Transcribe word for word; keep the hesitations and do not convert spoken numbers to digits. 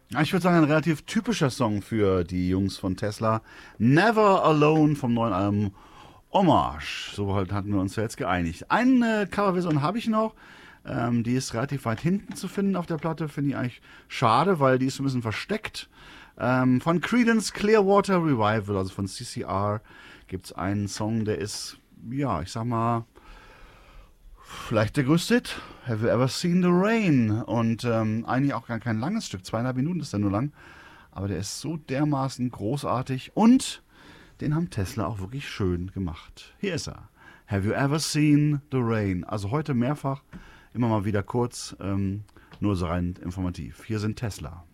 Ja, ich würde sagen, ein relativ typischer Song für die Jungs von Tesla. Never Alone vom neuen Album Hommage. So halt hatten wir uns ja jetzt geeinigt. Eine Coverversion habe ich noch. Ähm, die ist relativ weit hinten zu finden auf der Platte. Finde ich eigentlich schade, weil die ist so ein bisschen versteckt. Ähm, von Creedence Clearwater Revival, also von C C R, gibt es einen Song, der ist, ja, ich sag mal, vielleicht der größte Hit. Have you ever seen the rain? Und ähm, eigentlich auch gar kein langes Stück. Zweieinhalb Minuten ist der nur lang. Aber der ist so dermaßen großartig. Und den haben Tesla auch wirklich schön gemacht. Hier ist er. Have you ever seen the rain? Also heute mehrfach, immer mal wieder kurz, ähm, nur so rein informativ. Hier sind Tesla.